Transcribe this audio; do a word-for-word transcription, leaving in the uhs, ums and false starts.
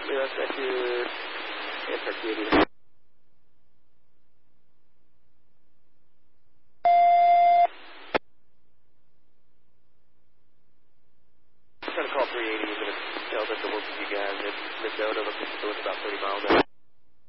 We left that to S R T eighty. I'm trying to call three eighty, but tell them to work with you guys. It's Mendota, looking to about thirty miles out.